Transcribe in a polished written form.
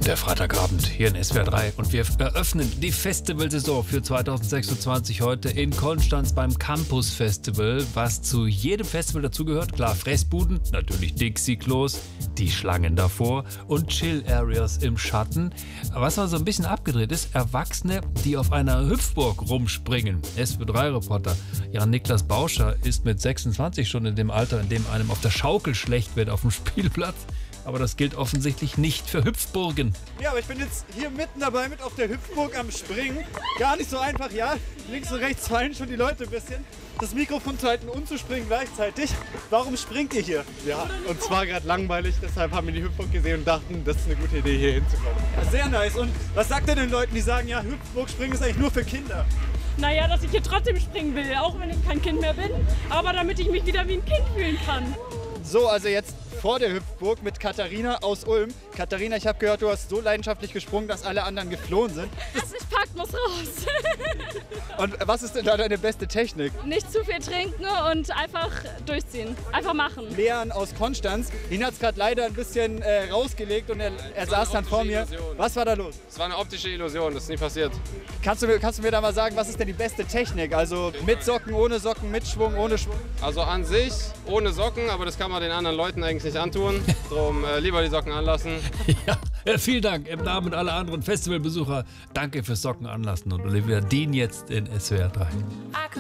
Der Freitagabend hier in SWR 3 und wir eröffnen die Festivalsaison für 2026 heute in Konstanz beim Campus Festival, was zu jedem Festival dazugehört. Klar, Fressbuden, natürlich Dixie-Klos, die Schlangen davor und Chill-Areas im Schatten. Was aber so ein bisschen abgedreht ist, Erwachsene, die auf einer Hüpfburg rumspringen. SWR3-Reporter Jan-Niklas Bauscher ist mit 26 schon in dem Alter, in dem einem auf der Schaukel schlecht wird auf dem Spielplatz. Aber das gilt offensichtlich nicht für Hüpfburgen. Ja, aber ich bin jetzt hier mitten dabei mit auf der Hüpfburg am Springen. Gar nicht so einfach, ja. Links und rechts fallen schon die Leute ein bisschen. Das Mikrofon zu halten und zu springen gleichzeitig. Warum springt ihr hier? Ja, und zwar gerade langweilig, deshalb haben wir die Hüpfburg gesehen und dachten, das ist eine gute Idee, hier hinzukommen. Ja, sehr nice. Und was sagt ihr den Leuten, die sagen, ja, Hüpfburg springen ist eigentlich nur für Kinder? Naja, dass ich hier trotzdem springen will, auch wenn ich kein Kind mehr bin, aber damit ich mich wieder wie ein Kind fühlen kann. So, also jetzt vor der Hüpfburg mit Katharina aus Ulm. Katharina, ich habe gehört, du hast so leidenschaftlich gesprungen, dass alle anderen geflohen sind. Ich pack muss raus. Und was ist denn da deine beste Technik? Nicht zu viel trinken und einfach durchziehen. Einfach machen. Leon aus Konstanz, ihn hat es gerade leider ein bisschen rausgelegt und er saß dann vor mir. Illusion. Was war da los? Es war eine optische Illusion, das ist nie passiert. Kannst du mir da mal sagen, was ist denn die beste Technik? Also mit Socken, ohne Socken, mit Schwung, ohne Schwung? Also an sich ohne Socken, aber das kann man den anderen Leuten eigentlich nicht antun. Darum lieber die Socken anlassen. Ja, vielen Dank im Namen aller anderen Festivalbesucher. Danke fürs Socken anlassen und Olivia Dean jetzt in SWR 3.